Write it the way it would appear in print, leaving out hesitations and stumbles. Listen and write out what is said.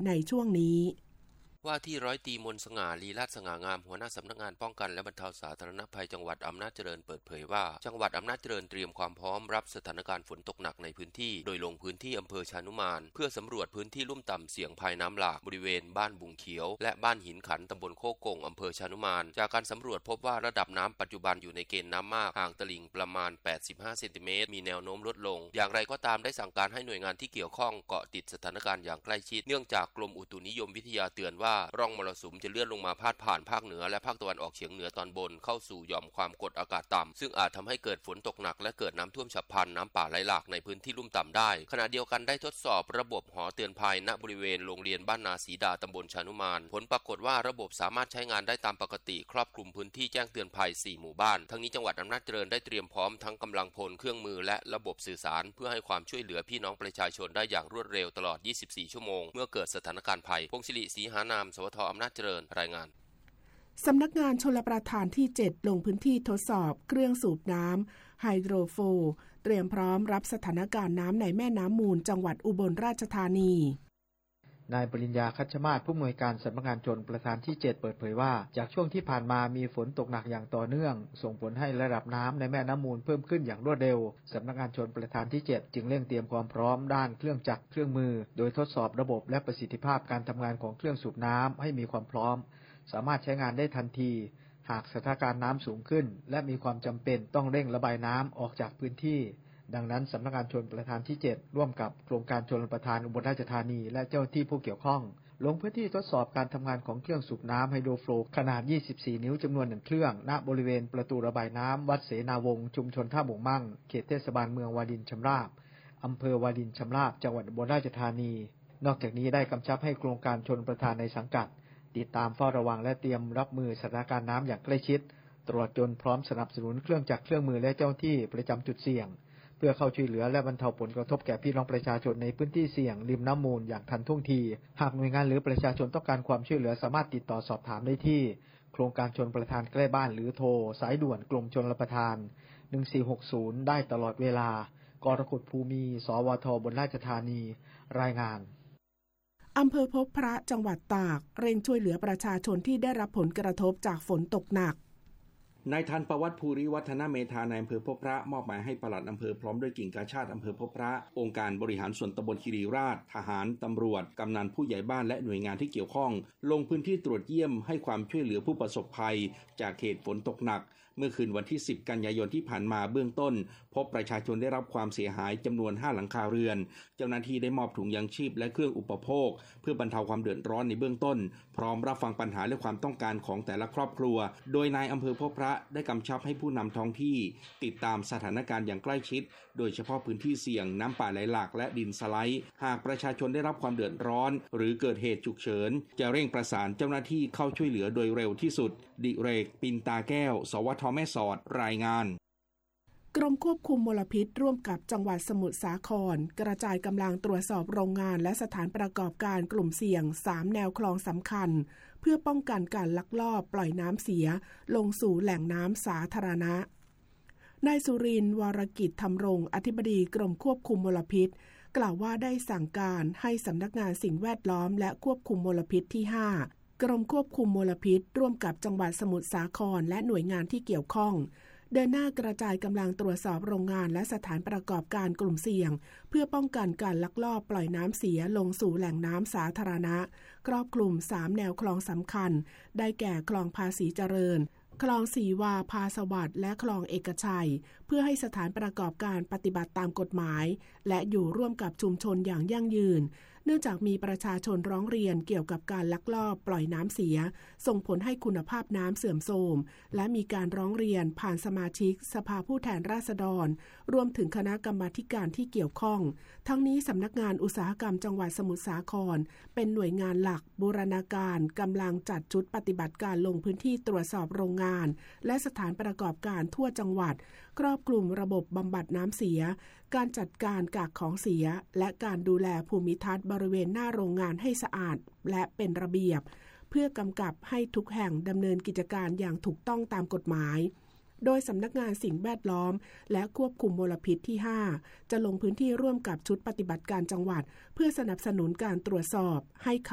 ในช่วงนี้ว่าที่ร้อยตรีมนสง่าลีลาศสง่างามหัวหน้าสำนักงานป้องกันและบรรเทาสาธารณภัยจังหวัดอำนาจเจริญเปิดเผยว่าจังหวัดอำนาจเจริญเตรียมความพร้อมรับสถานการณ์ฝนตกหนักในพื้นที่โดยลงพื้นที่อำเภอชานุมานเพื่อสำรวจพื้นที่ลุ่มต่ำเสี่ยงภัยน้ำหลากบริเวณบ้านบุงเขียวและบ้านหินขันตำบลโคกงอำเภอชานุมานจากการสำรวจพบว่าระดับน้ำปัจจุบันอยู่ในเกณฑ์น้ำมากห่างตลิ่งประมาณ85เซนติเมตรมีแนวโน้มลดลงอย่างไรก็ตามได้สั่งการให้หน่วยงานที่เกี่ยวข้องเกาะติดสถานการณ์อย่างใกล้ชิดเนื่องจากกรมอุตุนิยมวิทยาเตือนว่าร่องมรสุมจะเลื่อนลงมาผ่านภาคเหนือและภาคตะวันออกเฉียงเหนือตอนบนเข้าสู่หย่อมความกดอากาศต่ำซึ่งอาจทำให้เกิดฝนตกหนักและเกิดน้ำท่วมฉับพลันน้ำป่าไหลหลากในพื้นที่ลุ่มต่ำได้ขณะเดียวกันได้ทดสอบระบบหอเตือนภัยณบริเวณโรงเรียนบ้านนาศรีดาตำบลชานุมานผลปรากฏว่าระบบสามารถใช้งานได้ตามปกติครอบคลุมพื้นที่แจ้งเตือนภัย4หมู่บ้านทั้งนี้จังหวัดอำนาจเจริญได้เตรียมพร้อมทั้งกำลังพลเครื่องมือและระบบสื่อสารเพื่อให้ความช่วยเหลือพี่น้องประชาชนได้อย่างรวดเร็วตลอด24ชั่วโมงเมื่อเกิดสถานการณ์ภัยพงศิริศรีหานามสวท.อำนาจเจริญรายงานสำนักงานชลประทานที่7ลงพื้นที่ทดสอบเครื่องสูบน้ำไฮโดรโฟร์เตรียมพร้อมรับสถานการณ์น้ำในแม่น้ำมูลจังหวัดอุบลราชธานีนายปริญญาคัชมาศผู้อำนวยการสำนักงานชลประทานที่7เปิดเผยว่าจากช่วงที่ผ่านมามีฝนตกหนักอย่างต่อเนื่องส่งผลให้ระดับน้ำในแม่น้ำมูลเพิ่มขึ้นอย่างรวดเร็วสำนักงานชลประทานที่7จึงเร่งเตรียมความพร้อมด้านเครื่องจักรเครื่องมือโดยทดสอบระบบและประสิทธิภาพการทำงานของเครื่องสูบน้ำให้มีความพร้อมสามารถใช้งานได้ทันทีหากสถานการณ์น้ำสูงขึ้นและมีความจำเป็นต้องเร่งระบายน้ำออกจากพื้นที่ดังนั้นสำนักงานชลประทานที่7ร่วมกับโครงการชลประทานอุบลราชธานีและเจ้าหน้าที่ผู้เกี่ยวข้องลงพื้นที่ทดสอบการทำงานของเครื่องสูบน้ำไฮโดรโฟร์ขนาด24นิ้วจำนวน1เครื่องณบริเวณประตูระบายน้ำวัดเสนาวงศ์ชุมชนท่าบ่งมั่งเขตเทศบาลเมืองวารินชำราบอำเภอวารินชำราบจังหวัดอุบลราชธานีนอกจากนี้ได้กำชับให้โครงการชลประทานในสังกัดติดตามเฝ้าระวังและเตรียมรับมือสถานการณ์น้ำอย่างใกล้ชิดตรวจจนพร้อมสนับสนุนเครื่องจักรเครื่องมือและเจ้าหน้าที่ประจำจุดเสี่ยงเพื่อเข้าช่วยเหลือและบรรเทาผลกระทบแก่พี่น้องประชาชนในพื้นที่เสี่ยงริมน้ำมูลอย่างทันท่วงทีหากหน่วยงานหรือประชาชนต้องการความช่วยเหลือสามารถติดต่อสอบถามได้ที่โครงการชลประทานใกล้บ้านหรือโทรสายด่วนกรมชลประทาน1460ได้ตลอดเวลากรกฎภูมิสวทอุบลราชธานีรายงานอำเภอพบพระจังหวัดตากเร่งช่วยเหลือประชาชนที่ได้รับผลกระทบจากฝนตกหนักนายทันประวัติภูริวัฒนเมธานายอำเภอพบพระมอบหมายให้ปลัดอำเภอพร้อมด้วยกิ่งกาชาดอำเภอพบพระองค์การบริหารส่วนตำบลคีรีราษฎร์ทหารตำรวจกำนันผู้ใหญ่บ้านและหน่วยงานที่เกี่ยวข้องลงพื้นที่ตรวจเยี่ยมให้ความช่วยเหลือผู้ประสบภัยจากเหตุฝนตกหนักเมื่อคืนวันที่10กันยายนที่ผ่านมาเบื้องต้นพบประชาชนได้รับความเสียหายจำนวน5หลังคาเรือนเจ้าหน้าที่ได้มอบถุงยางชีพและเครื่องอุปโภคเพื่อบรรเทาความเดือดร้อนในเบื้องต้นพร้อมรับฟังปัญหาและความต้องการของแต่ละครอบครัวโดยนายอำเภอพบพระได้กำชับให้ผู้นำท้องที่ติดตามสถานการณ์อย่างใกล้ชิดโดยเฉพาะพื้นที่เสี่ยงน้ำป่าไหลหลากและดินสไลด์หากประชาชนได้รับความเดือดร้อนหรือเกิดเหตุฉุกเฉินจะเร่งประสานเจ้าหน้าที่เข้าช่วยเหลือโดยเร็วที่สุดดิเรกปินตาแก้วสวท.แม่สอดรายงานกรมควบคุมมลพิษร่วมกับจังหวัดสมุทรสาครกระจายกำลังตรวจสอบโรงงานและสถานประกอบการกลุ่มเสี่ยง3แนวคลองสำคัญเพื่อป้องกันการลักลอบปล่อยน้ำเสียลงสู่แหล่งน้ำสาธารณะนายสุรินทร์วรกิจธรรมรงค์อธิบดีกรมควบคุมมลพิษกล่าวว่าได้สั่งการให้สำนักงานสิ่งแวดล้อมและควบคุมมลพิษที่5กรมควบคุมมลพิษร่วมกับจังหวัดสมุทรสาครและหน่วยงานที่เกี่ยวข้องเดินหน้ากระจายกำลังตรวจสอบโรงงานและสถานประกอบการกลุ่มเสี่ยงเพื่อป้องกันการลักลอบปล่อยน้ำเสียลงสู่แหล่งน้ำสาธารณะครอบคลุม3แนวคลองสำคัญได้แก่คลองภาษีเจริญคลองสีวาพาสวัสดิ์และคลองเอกชัยเพื่อให้สถานประกอบการปฏิบัติตามกฎหมายและอยู่ร่วมกับชุมชนอย่างยั่งยืนเนื่องจากมีประชาชนร้องเรียนเกี่ยวกับการลักลอบปล่อยน้ำเสียส่งผลให้คุณภาพน้ำเสื่อมโทรมและมีการร้องเรียนผ่านสมาชิกสภาผู้แทนราษฎรรวมถึงคณะกรรมาธิการที่เกี่ยวข้องทั้งนี้สำนักงานอุตสาหกรรมจังหวัดสมุทรสาครเป็นหน่วยงานหลักบูรณาการกำลังจัดชุดปฏิบัติการลงพื้นที่ตรวจสอบโรงงานและสถานประกอบการทั่วจังหวัดครอบคลุมระบบบำบัดน้ำเสียการจัดการกากของเสียและการดูแลภูมิทัศน์บริเวณหน้าโรงงานให้สะอาดและเป็นระเบียบเพื่อกำกับให้ทุกแห่งดำเนินกิจการอย่างถูกต้องตามกฎหมายโดยสำนักงานสิ่งแวดล้อมและควบคุมมลพิษที่5จะลงพื้นที่ร่วมกับชุดปฏิบัติการจังหวัดเพื่อสนับสนุนการตรวจสอบให้